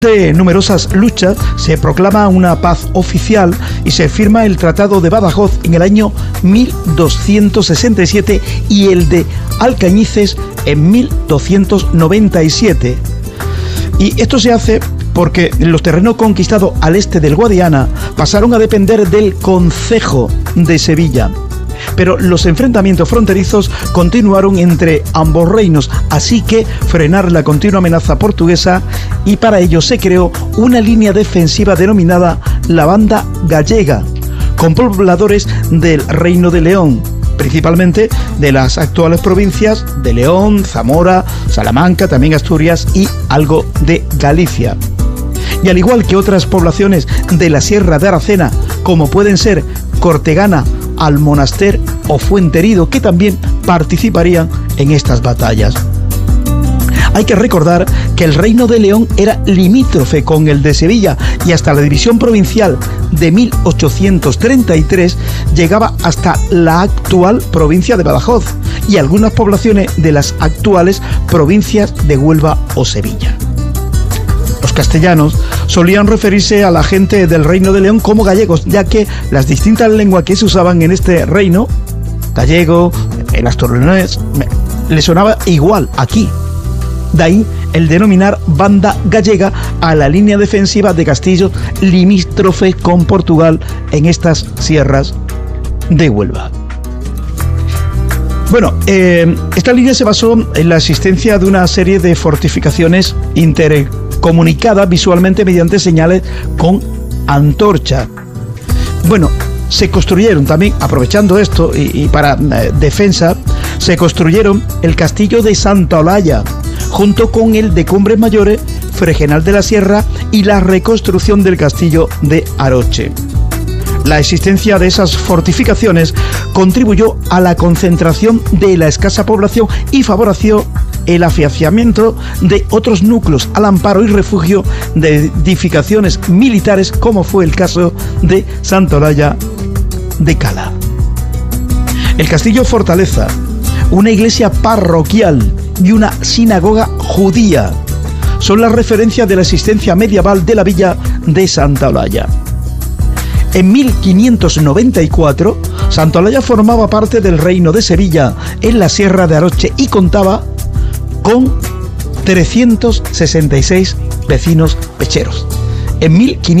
De numerosas luchas se proclama una paz oficial y se firma el Tratado de Badajoz en el año 1267 y el de Alcañices en 1297. Y esto se hace porque los terrenos conquistados al este del Guadiana pasaron a depender del concejo de Sevilla. Pero los enfrentamientos fronterizos continuaron entre ambos reinos, así que frenar la continua amenaza portuguesa, y para ello se creó una línea defensiva denominada la Banda Gallega, con pobladores del Reino de León, principalmente de las actuales provincias de León, Zamora, Salamanca, también Asturias y algo de Galicia. Y al igual que otras poblaciones de la Sierra de Aracena, como pueden ser Cortegana, Almonaster o Fuenterido, que también participarían en estas batallas. Hay que recordar que el Reino de León era limítrofe con el de Sevilla y hasta la división provincial de 1833 llegaba hasta la actual provincia de Badajoz y algunas poblaciones de las actuales provincias de Huelva o Sevilla. Los castellanos solían referirse a la gente del Reino de León como gallegos, ya que las distintas lenguas que se usaban en este reino, gallego, el asturleonés, le sonaba igual aquí. De ahí el denominar Banda Gallega a la línea defensiva de castillos limítrofe con Portugal en estas sierras de Huelva. Bueno, esta línea se basó en la existencia de una serie de fortificaciones intercomunicadas visualmente mediante señales con antorcha. Bueno, se construyeron también, aprovechando esto y para defensa, se construyeron el castillo de Santa Olalla, junto con el de Cumbres Mayores, Fregenal de la Sierra y la reconstrucción del castillo de Aroche. La existencia de esas fortificaciones contribuyó a la concentración de la escasa población y favoreció el afianzamiento de otros núcleos al amparo y refugio de edificaciones militares, como fue el caso de Santa Olalla de Cala. El castillo fortaleza, una iglesia parroquial y una sinagoga judía son las referencias de la existencia medieval de la villa de Santa Olalla. En 1594, Santa Olalla formaba parte del Reino de Sevilla en la Sierra de Aroche y contaba con 366 vecinos pecheros. En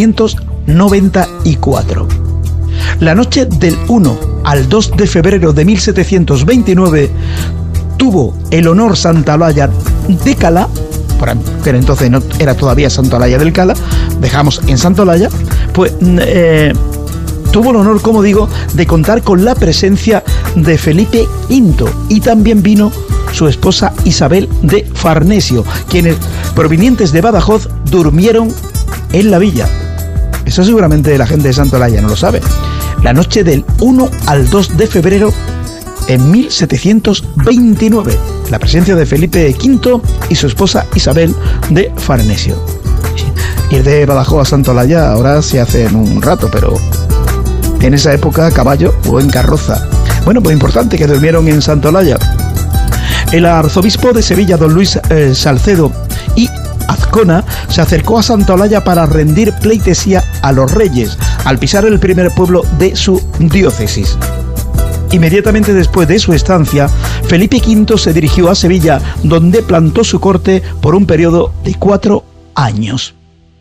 1594. La noche del 1 al 2 de febrero de 1729 tuvo el honor Santa Olalla de Cala, pero entonces no era todavía Santa Olalla del Cala, dejamos en Santa Olalla, pues tuvo el honor, como digo, de contar con la presencia de Felipe V y también vino su esposa Isabel de Farnesio, quienes, provenientes de Badajoz, durmieron en la villa. Eso seguramente la gente de Santa Olalla no lo sabe. La noche del 1 al 2 de febrero en 1729, la presencia de Felipe V y su esposa Isabel de Farnesio. Ir de Badajoz a Santa Olalla ahora se hace en un rato, pero en esa época a caballo o en carroza. Bueno, pues importante que durmieron en Santa Olalla. El arzobispo de Sevilla, don Luis Salcedo y Azcona, se acercó a Santa Olalla para rendir pleitesía a los reyes, al pisar el primer pueblo de su diócesis. Inmediatamente después de su estancia, Felipe V se dirigió a Sevilla, donde plantó su corte por un periodo de 4 años.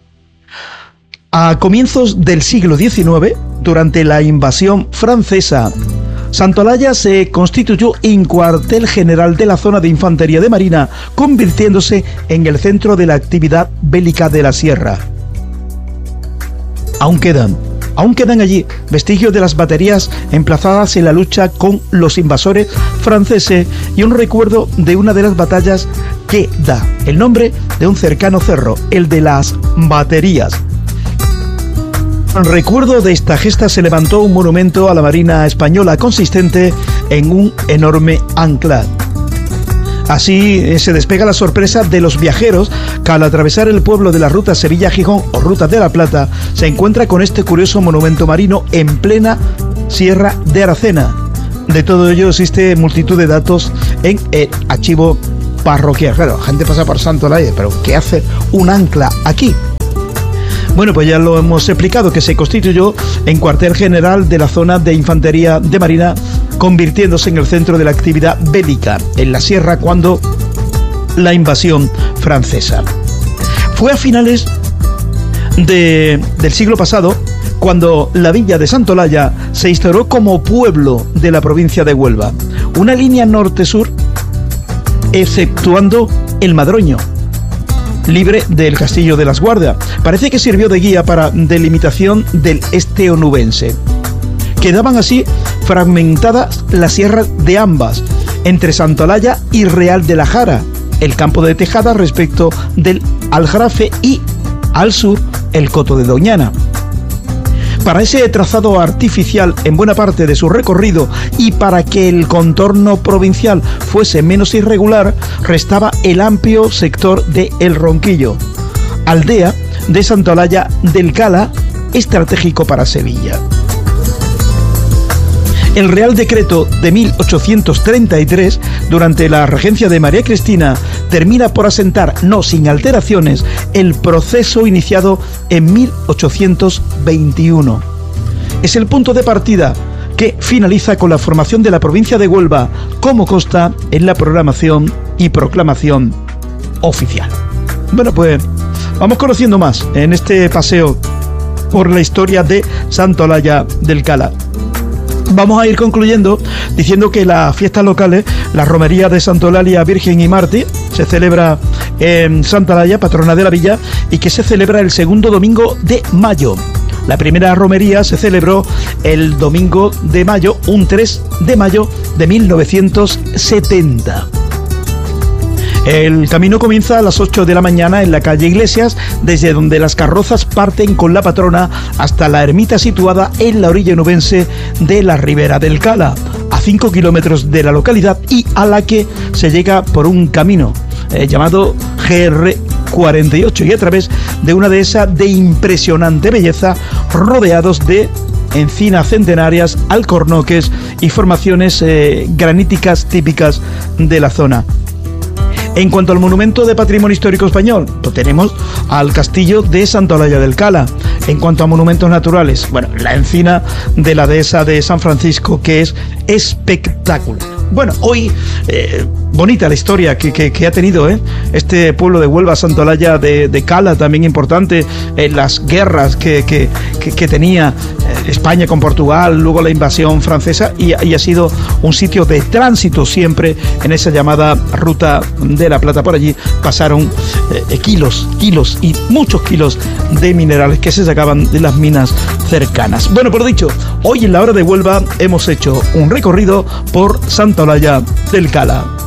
A comienzos del siglo XIX, durante la invasión francesa, Santa Olalla se constituyó en cuartel general de la zona de infantería de marina, convirtiéndose en el centro de la actividad bélica de la sierra. Aún quedan allí vestigios de las baterías emplazadas en la lucha con los invasores franceses y un recuerdo de una de las batallas que da el nombre de un cercano cerro, el de las Baterías. En recuerdo de esta gesta se levantó un monumento a la Marina Española consistente en un enorme ancla. Así se despega la sorpresa de los viajeros que al atravesar el pueblo de la ruta Sevilla-Gijón o ruta de la Plata se encuentra con este curioso monumento marino en plena Sierra de Aracena. De todo ello existe multitud de datos en el archivo parroquial. Claro, la gente pasa por Santa Olalla, pero ¿qué hace un ancla aquí? Bueno, pues ya lo hemos explicado, que se constituyó en cuartel general de la zona de infantería de marina, convirtiéndose en el centro de la actividad bélica en la sierra cuando la invasión francesa. Fue a finales del siglo pasado cuando la villa de Santolaya se instauró como pueblo de la provincia de Huelva, una línea norte-sur, exceptuando el Madroño, libre del castillo de las Guardias. Parece que sirvió de guía para delimitación del este onubense. Quedaban así fragmentadas las sierras de ambas, entre Santolaya y Real de la Jara, el campo de Tejada respecto del Aljarafe y, al sur, el Coto de Doñana. Para ese trazado artificial en buena parte de su recorrido y para que el contorno provincial fuese menos irregular, restaba el amplio sector de El Ronquillo, aldea de Santolaya del Cala, estratégico para Sevilla. El Real Decreto de 1833, durante la regencia de María Cristina, termina por asentar, no sin alteraciones, el proceso iniciado en 1821. Es el punto de partida que finaliza con la formación de la provincia de Huelva, como consta en la programación y proclamación oficial. Bueno, pues vamos conociendo más en este paseo por la historia de Santolaya del Cala. Vamos a ir concluyendo diciendo que las fiestas locales, la romería de Santolaya Virgen y Mártir, se celebra en Santolaya, patrona de la villa, y que se celebra el segundo domingo de mayo. La primera romería se celebró el domingo de mayo, un 3 de mayo de 1970. El camino comienza a las 8 de la mañana en la calle Iglesias, desde donde las carrozas parten con la patrona hasta la ermita situada en la orilla onubense de la Ribera del Cala, a 5 kilómetros de la localidad, y a la que se llega por un camino llamado GR 48 y a través de una dehesa de impresionante belleza, rodeados de encinas centenarias, alcornoques y formaciones graníticas típicas de la zona. En cuanto al monumento de patrimonio histórico español, lo tenemos al castillo de Santolaya del Cala. En cuanto a monumentos naturales, bueno, la encina de la dehesa de San Francisco, que es espectacular. Bueno, hoy bonita la historia que ha tenido este pueblo de Huelva, Santolaya de Cala, también importante en las guerras que tenía España con Portugal, luego la invasión francesa, y ha sido un sitio de tránsito siempre en esa llamada Ruta de la Plata. Por allí pasaron kilos y muchos kilos de minerales que se sacaban de las minas cercanas. Bueno, por lo dicho, hoy en la hora de Huelva hemos hecho un recorrido por Santolaya del Cala.